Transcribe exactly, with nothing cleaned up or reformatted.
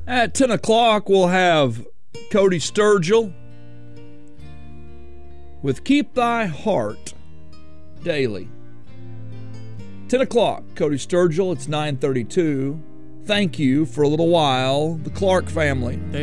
At ten o'clock, we'll have Cody Sturgill with Keep Thy Heart Daily. ten o'clock, Cody Sturgill. It's nine thirty-two. Thank you for a little while, the Clark family.